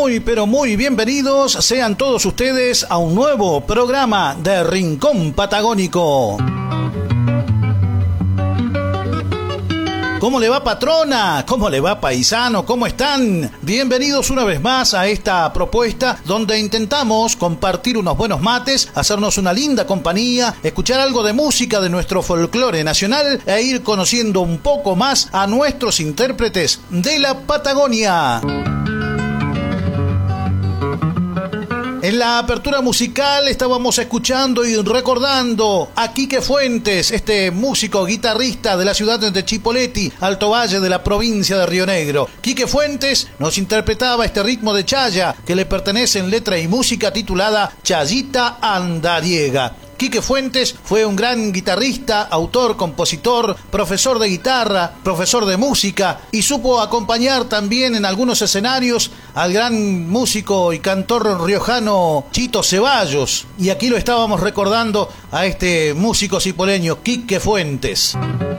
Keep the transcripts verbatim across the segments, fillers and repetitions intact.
Muy, pero muy bienvenidos sean todos ustedes a un nuevo programa de Rincón Patagónico. ¿Cómo le va, patrona? ¿Cómo le va, paisano? ¿Cómo están? Bienvenidos una vez más a esta propuesta donde intentamos compartir unos buenos mates, hacernos una linda compañía, escuchar algo de música de nuestro folclore nacional e ir conociendo un poco más a nuestros intérpretes de la Patagonia. En la apertura musical estábamos escuchando y recordando a Quique Fuentes, este músico guitarrista de la ciudad de Chipoleti, Alto Valle de la provincia de Río Negro. Quique Fuentes nos interpretaba este ritmo de chaya que le pertenece en letra y música titulada Chayita Andariega. Quique Fuentes fue un gran guitarrista, autor, compositor, profesor de guitarra, profesor de música y supo acompañar también en algunos escenarios al gran músico y cantor riojano Chito Ceballos. Y aquí lo estábamos recordando a este músico cipoleño, Quique Fuentes.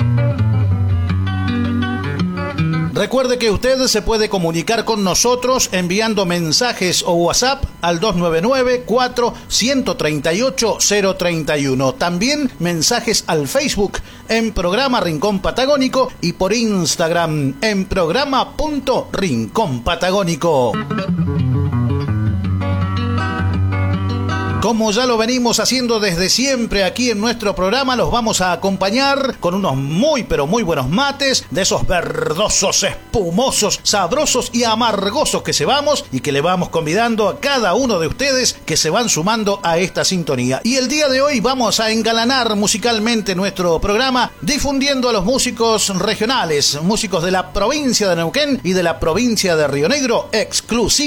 Recuerde que usted se puede comunicar con nosotros enviando mensajes o WhatsApp al dos nueve nueve, cuatro tres ocho, cero tres uno. También mensajes al Facebook en Programa Rincón Patagónico y por Instagram en programa punto rincón patagónico. Como ya lo venimos haciendo desde siempre aquí en nuestro programa, los vamos a acompañar con unos muy pero muy buenos mates, de esos verdosos, espumosos, sabrosos y amargosos que se vamos y que le vamos convidando a cada uno de ustedes que se van sumando a esta sintonía. Y el día de hoy vamos a engalanar musicalmente nuestro programa difundiendo a los músicos regionales, músicos de la provincia de Neuquén y de la provincia de Río Negro, exclusivamente